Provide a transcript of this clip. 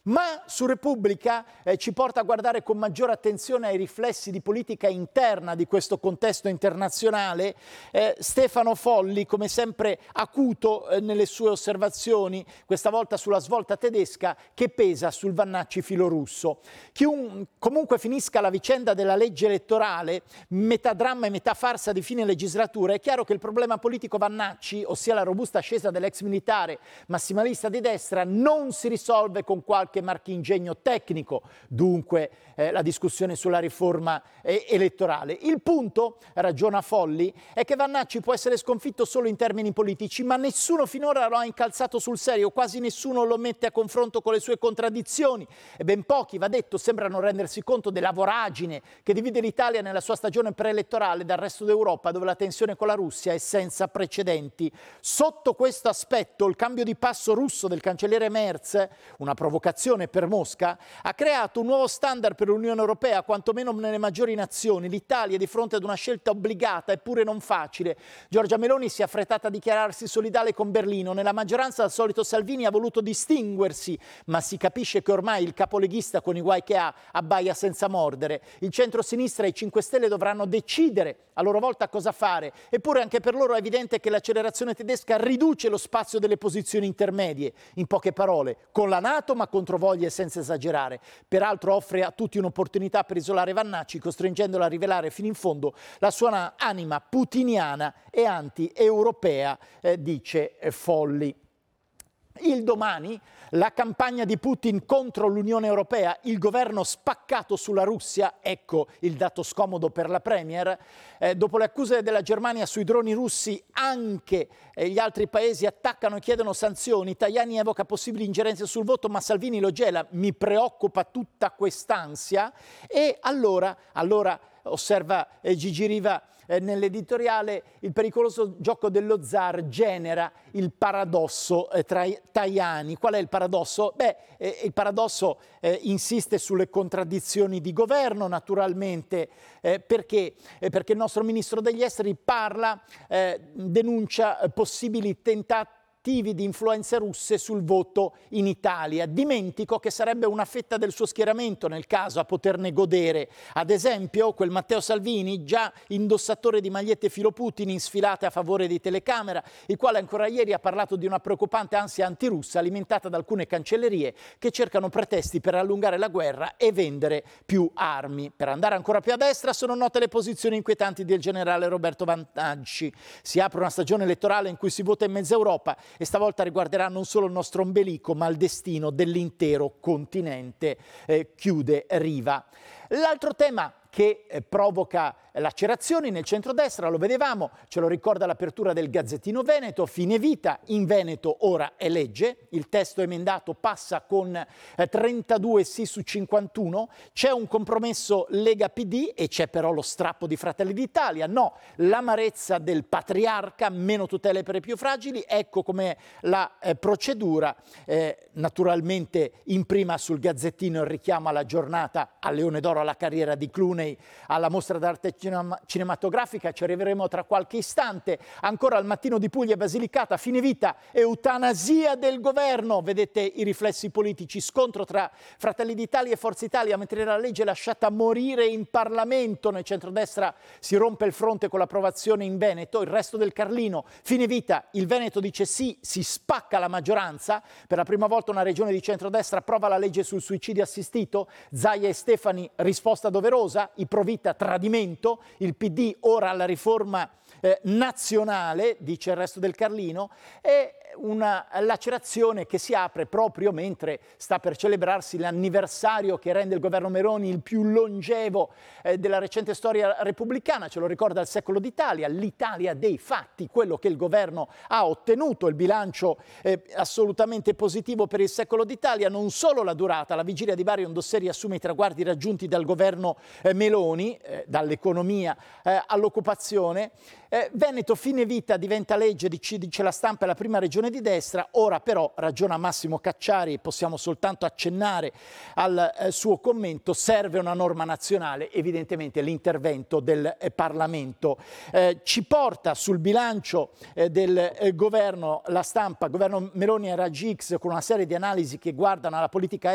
Ma su Repubblica ci porta a guardare con maggiore attenzione ai riflessi di politica interna di questo contesto internazionale. Stefano Folli, come sempre acuto nelle sue osservazioni, questa volta sulla svolta tedesca che pesa sul Vannacci filorusso. Comunque finisca la vicenda della legge elettorale, metà dramma e metà farsa di fine legislatura, è chiaro che il problema politico Vannacci, ossia la robusta ascesa dell'ex militare massimalista di destra, non si risolve con qualche marchingegno tecnico, dunque la discussione sulla riforma elettorale. Il punto, ragiona Folli, è che Vannacci può essere sconfitto solo in termini politici, ma nessuno finora lo ha incalzato sul serio, quasi nessuno lo mette a confronto con le sue contraddizioni e ben pochi, va detto, sembrano rendersi conto della voragine che divide l'Italia nella sua stagione preelettorale dal resto d'Europa, dove la tensione con la Russia è senza precedenti. Sotto questo aspetto, il cambio di passo russo del cancelliere Merz, una provocazione per Mosca, ha creato un nuovo standard per l'Unione Europea, quantomeno nelle maggiori nazioni. L'Italia, di fronte ad una scelta obbligata eppure non facile. Giorgia Meloni si è affrettata a dichiararsi solidale con Berlino. Nella maggioranza, al solito Salvini ha voluto distinguersi, ma si capisce che ormai il capoleghista, con i guai che ha, abbaia senza mordere. Il centro-sinistra e i 5 Stelle dovranno decidere a loro volta cosa fare. Eppure anche per loro è evidente che l'accelerazione tedesca riduce lo spazio delle posizioni intermedie. In poche parole, con la NATO ma contro voglie senza esagerare. Peraltro offre a tutti un'opportunità per isolare Vannacci, costringendolo a rivelare fino in fondo la sua anima putiniana e anti-europea, dice Folli. Il Domani, la campagna di Putin contro l'Unione Europea, il governo spaccato sulla Russia, ecco il dato scomodo per la Premier. Dopo le accuse della Germania sui droni russi, anche gli altri paesi attaccano e chiedono sanzioni. Tajani evoca possibili ingerenze sul voto, ma Salvini lo gela. Mi preoccupa tutta quest'ansia. E allora osserva Gigi Riva nell'editoriale, il pericoloso gioco dello zar genera il paradosso tra Tajani. Qual è il paradosso? Il paradosso insiste sulle contraddizioni di governo, naturalmente, perché il nostro ministro degli esteri denuncia possibili tentativi di influenze russe sul voto in Italia. Dimentico che sarebbe una fetta del suo schieramento nel caso a poterne godere. Ad esempio, quel Matteo Salvini, già indossatore di magliette filo Putin in sfilate a favore di telecamera, il quale ancora ieri ha parlato di una preoccupante ansia antirussa alimentata da alcune cancellerie che cercano pretesti per allungare la guerra e vendere più armi. Per andare ancora più a destra sono note le posizioni inquietanti del generale Roberto Vannacci. Si apre una stagione elettorale in cui si vota in mezza Europa e stavolta riguarderà non solo il nostro ombelico, ma il destino dell'intero continente, chiude Riva. L'altro tema che provoca lacerazioni nel centrodestra, lo vedevamo, ce lo ricorda l'apertura del Gazzettino Veneto, fine vita, in Veneto ora è legge, il testo emendato passa con 32 sì su 51, c'è un compromesso Lega-PD e c'è però lo strappo di Fratelli d'Italia, no, l'amarezza del patriarca, meno tutele per i più fragili, ecco com'è la procedura, naturalmente in prima sul Gazzettino il richiamo alla giornata al Leone d'Oro, alla carriera di Clooney, alla mostra d'arte cinematografica, ci arriveremo tra qualche istante. Ancora al Mattino di Puglia e Basilicata, fine vita, eutanasia del governo, vedete i riflessi politici, scontro tra Fratelli d'Italia e Forza Italia, mentre la legge è lasciata morire in Parlamento, nel centrodestra si rompe il fronte con l'approvazione in Veneto, il resto del Carlino, fine vita, il Veneto dice sì, si spacca la maggioranza, per la prima volta una regione di centrodestra approva la legge sul suicidio assistito, Zaia e Stefani risposta doverosa, i Provita tradimento, il PD ora alla riforma nazionale, dice il resto del Carlino, e una lacerazione che si apre proprio mentre sta per celebrarsi l'anniversario che rende il governo Meloni il più longevo della recente storia repubblicana, ce lo ricorda il secolo d'Italia, l'Italia dei fatti, quello che il governo ha ottenuto, il bilancio assolutamente positivo per il secolo d'Italia, non solo la durata, la vigilia di Bari Ondosseri assume i traguardi raggiunti dal governo Meloni, dall'economia all'occupazione. Veneto fine vita diventa legge, dice la Stampa, è la prima regione di destra, ora però, ragiona Massimo Cacciari, possiamo soltanto accennare al suo commento, serve una norma nazionale, evidentemente l'intervento del Parlamento. Ci porta sul bilancio del governo la Stampa, governo Meloni e Raggi X, con una serie di analisi che guardano alla politica